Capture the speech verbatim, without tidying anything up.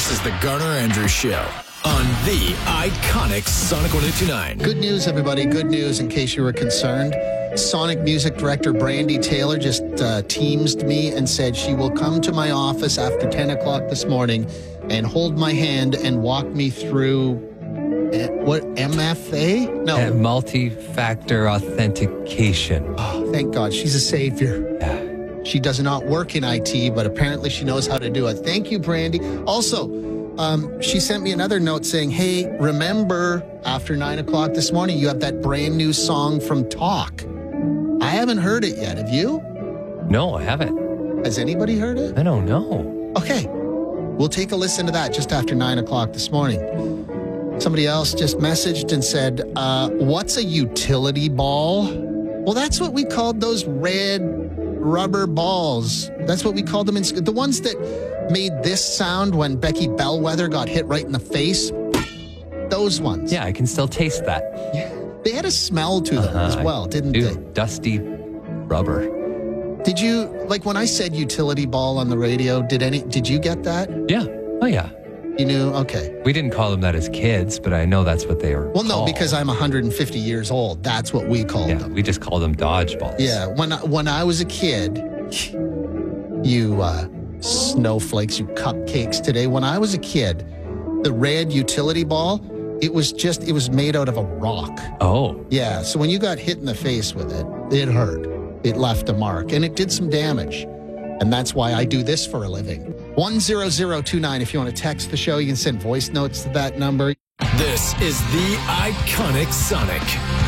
This is the Garner Andrews Show on the iconic Sonic one oh two nine. Good news, everybody. Good news, in case you were concerned. Sonic music director Brandy Taylor just uh, teamed me and said she will come to my office after ten o'clock this morning and hold my hand and walk me through, uh, what, M F A? No. Uh, multi-factor authentication. Oh, thank God. She's a savior. Yeah. She does not work in I T, but apparently she knows how to do it. Thank you, Brandy. Also, um, she sent me another note saying, hey, remember, after nine o'clock this morning, you have that brand new song from Talk. I haven't heard it yet. Have you? No, I haven't. Has anybody heard it? I don't know. Okay. We'll take a listen to that just after nine o'clock this morning. Somebody else just messaged and said, uh, what's a utility ball? Well, that's what we called those red rubber balls. That's what we called them in school. The ones that made this sound when Becky Bellwether got hit right in the face. Those ones. Yeah, I can still taste that. Yeah. They had a smell to them uh-huh. as well, didn't Ew, they? Dusty rubber. Did you, like when I said utility ball on the radio, did any, did you get that? Yeah. Oh, yeah. You knew? Okay. We didn't call them that as kids, but I know that's what they were Well, no, called. because I'm one hundred fifty years old. That's what we called yeah, them. we just called them dodgeballs. Yeah. When I, when I was a kid, you uh, snowflakes, you cupcakes today. When I was a kid, the red utility ball, it was just, it was made out of a rock. Oh. Yeah. So when you got hit in the face with it, it hurt. It left a mark and it did some damage. And that's why I do this for a living. one zero zero two nine. If you want to text the show, you can send voice notes to that number. This is the iconic Sonic